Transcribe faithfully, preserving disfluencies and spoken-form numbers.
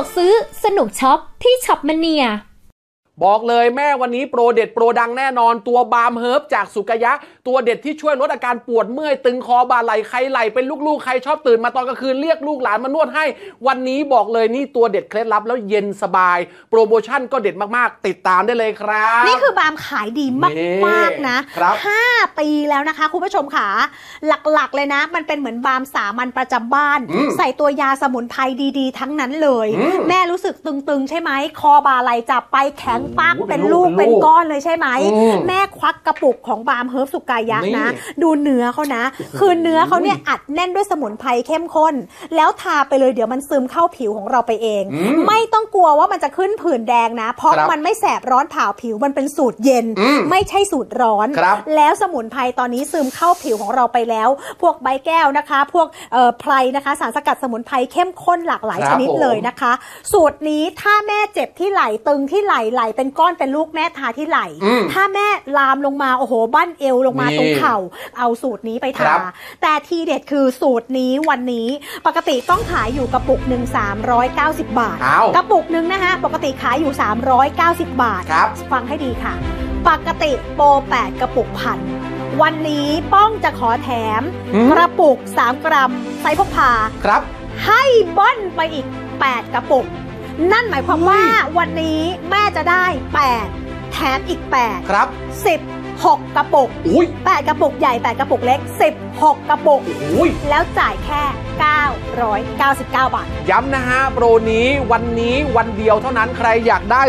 กซื้อสนุกช็อปที่ช็อปมเนียบอกเลยแม่วันนี้โปรเด็ดโปรดังแน่นอนตัวบาล์มเฮิร์บจากสุกยะตัวเด็ดที่ช่วยลดอาการปวดเมื่อยตึงคอบ่าไหล่ใครไหล่เป็นลูกๆใครชอบตื่นมาตอนกลางคืนเรียกลูกหลานมานวดให้วันนี้บอกเลยนี่ตัวเด็ดเคล็ดลับแล้วเย็นสบายโปรโมชั่นก็เด็ดมากๆติดตามได้เลยครับนี่คือบาล์มขายดีมากๆนะห้าปีแล้วนะคะคุณผู้ชมค่ะหลักๆเลยนะมันเป็นเหมือนบาล์มสามัญประจำบ้านใส่ตัวยาสมุนไพรดีๆทั้งนั้นเลยแม่รู้สึกตึงๆใช่ไหมคอบ่าไหล่จับไปแข็งปักเป็นลูกเป็นก้อนเลยใช่ไหมแม่ควักกระปุกของบาล์มเฮิร์บสุกายะนะดูเนื้อเขานะคือเนื้อเขาเนี่ยอัดแน่นด้วยสมุนไพรเข้มข้นแล้วทาไปเลยเดี๋ยวมันซึมเข้าผิวของเราไปเองไม่ต้องกลัวว่ามันจะขึ้นผื่นแดงนะเพราะมันไม่แสบร้อนเผาผิวมันเป็นสูตรเย็นไม่ใช่สูตรร้อนแล้วสมุนไพรตอนนี้ซึมเข้าผิวของเราไปแล้วพวกใบแก้วนะคะพวกไพรนะคะสารสกัดสมุนไพรเข้มข้นหลากหลายชนิดเลยนะคะสูตรนี้ถ้าแม่เจ็บที่ไหล่ตึงที่ไหล่ไหล่เป็นก้อนเป็นลูกแม่ทาที่ไหล่ถ้าแม่ลามลงมาโอ้โหบั้นเอวลงมาตรงเข่าเอาสูตรนี้ไปทาแต่ทีเด็ดคือสูตรนี้วันนี้ปกติต้องขายอยู่กระปุกหนึ่งสามร้อยเก้าสิบบาทกระปุกหนึ่งนะคะปกติขายอยู่สามร้อยเก้าสิบบาทฟังให้ดีค่ะปกติโปรแปดกระปุกพันวันนี้ป้องจะขอแถมกระปุกสามกรัมไซส์พกพาครับให้บ้อนไปอีกแปดกระปุกนั่นหมายความว่าวันนี้แม่จะได้แปดแถมอีกแปดครับสิบหกกระปุกแปดกระปุกใหญ่แปดกระปุกเล็กสิบหกกระปุกแล้วจ่ายแค่เก้าร้อยเก้าสิบเก้าบาทย้ำนะฮะโปรนี้วันนี้วันเดียวเท่านั้นใครอยากได้